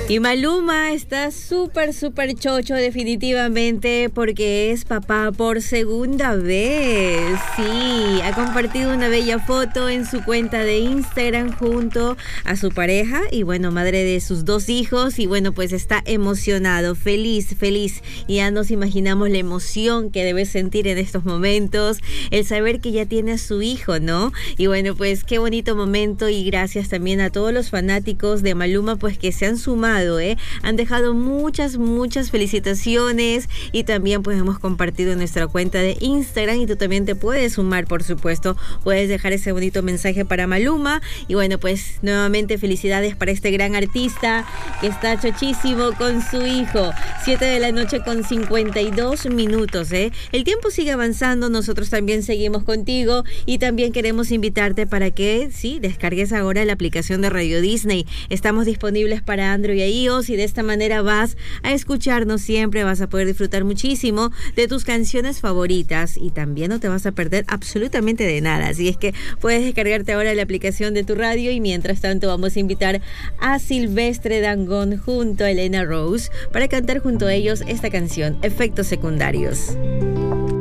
Y Maluma está súper chocho definitivamente porque es papá por segunda vez. Sí, ha compartido una bella foto en su cuenta de Instagram junto a su pareja y bueno, madre de sus 2 hijos y bueno, pues está emocionado, feliz. Y ya nos imaginamos la emoción que debe sentir en estos momentos, el saber que ya tiene a su hijo, ¿no? Y bueno, pues qué bonito momento y gracias también a todos los fanáticos de Maluma pues que se han sumado. Han dejado muchas felicitaciones y también pues hemos compartido en nuestra cuenta de Instagram y tú también te puedes sumar, por supuesto, puedes dejar ese bonito mensaje para Maluma y bueno, pues nuevamente felicidades para este gran artista que está chochísimo con su hijo. 7:52 El tiempo sigue avanzando, nosotros también seguimos contigo y también queremos invitarte para que sí, descargues ahora la aplicación de Radio Disney. Estamos disponibles para Android y iOS y de esta manera vas a escucharnos siempre, vas a poder disfrutar muchísimo de tus canciones favoritas y también no te vas a perder absolutamente de nada, así es que puedes descargarte ahora la aplicación de tu radio y mientras tanto vamos a invitar a Silvestre Dangond junto a Elena Rose para cantar junto a ellos esta canción, Efectos Secundarios.